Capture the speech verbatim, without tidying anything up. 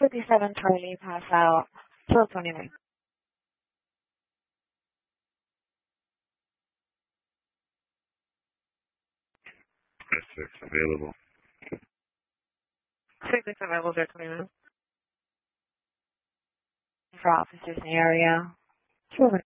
fifty-seven Charlie, pass out, twelve twenty-nine. Six available. Six is available, there twenty minutes. For officers in the area. twelve